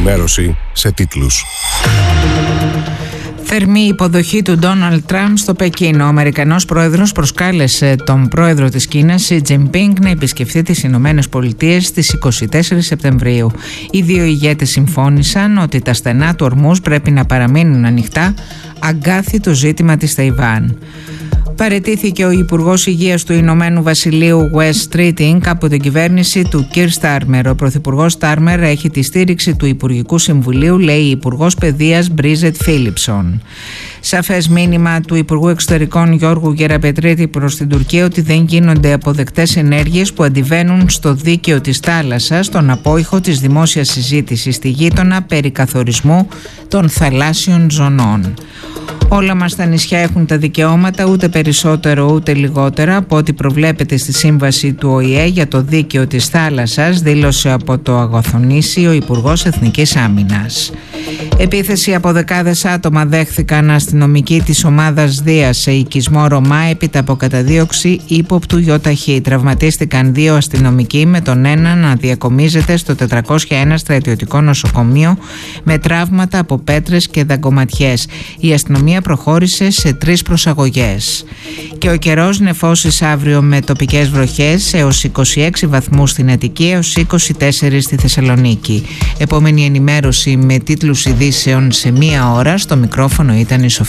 ενημέρωση σε τίτλους. Θερμή υποδοχή του Ντόναλντ Τραμπ στο Πεκίνο. Ο Αμερικανός πρόεδρος προσκάλεσε τον πρόεδρο της Κίνας, Σι Τζινπίνγκ, να επισκεφθεί τις Ηνωμένες Πολιτείες στις 24 Σεπτεμβρίου. Οι δύο ηγέτες συμφώνησαν ότι τα στενά του ορμούς πρέπει να παραμείνουν ανοιχτά, αγκάθι το ζήτημα της Ταϊβάν. Παραιτήθηκε ο Υπουργός Υγείας του Ηνωμένου Βασιλείου Wes Streeting από την κυβέρνηση του Keir Starmer. Ο Πρωθυπουργός Starmer έχει τη στήριξη του Υπουργικού Συμβουλίου, λέει η Υπουργός Παιδείας Μπρίζετ Φίλιψον. Σαφές μήνυμα του Υπουργού Εξωτερικών Γιώργου Γεραπετρίτη προς την Τουρκία ότι δεν γίνονται αποδεκτές ενέργειες που αντιβαίνουν στο δίκαιο της θάλασσας, τον απόϊχο της δημόσιας συζήτησης στη γείτονα περί καθορισμού των θαλάσσιων ζωνών. Όλα μας τα νησιά έχουν τα δικαιώματα, ούτε περισσότερο ούτε λιγότερα από ό,τι προβλέπεται στη σύμβαση του ΟΗΕ για το δίκαιο της θάλασσας, δήλωσε από το Αγωθονήσι ο Υπουργός Εθνικής Άμυνας. Επίθεση από δεκάδες άτομα δέχθηκαν αστυνομικοί της ομάδας Δίας σε οικισμό Ρωμά έπειτα από καταδίωξη ύποπτου ΙΟΤΑΧ. Τραυματίστηκαν δύο αστυνομικοί, με τον ένα να διακομίζεται στο 401 στρατιωτικό νοσοκομείο με τραύματα από πέτρες και δαγκωματιές. Η αστυνομία προχώρησε σε 3 προσαγωγές. Και ο καιρός νεφώσεις αύριο με τοπικές βροχές έως 26 βαθμούς στην Αττική έως 24 στη Θεσσαλονίκη. Επόμενη ενημέρωση με τίτλους ειδήσεων σε 1 ώρα. Στο μικρόφωνο ήταν η Σοφία.